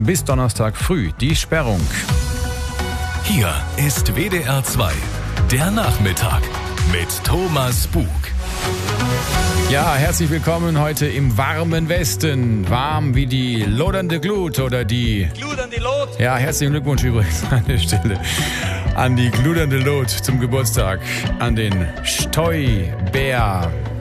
bis Donnerstag früh die Sperrung. Hier ist WDR 2, der Nachmittag mit Thomas Bug. Ja, herzlich willkommen heute im warmen Westen. Warm wie die lodernde Glut oder die... Gludernde Lot. Ja, herzlichen Glückwunsch übrigens an der Stelle an die gludernde Lot zum Geburtstag, an den Stoibär.